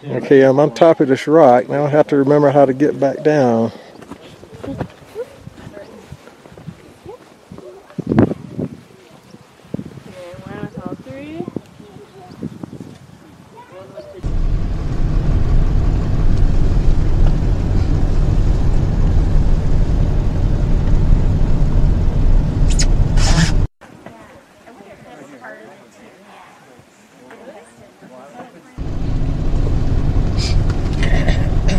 Okay, I'm on top of this rock. Now I have to remember how to get back down.